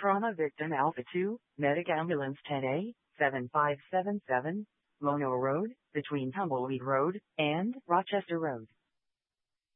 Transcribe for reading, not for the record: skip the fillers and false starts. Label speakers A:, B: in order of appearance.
A: Trauma Victim Alpha 2, Medic Ambulance 10A, 7577, Lono Road, between Tumbleweed Road and Rochester Road.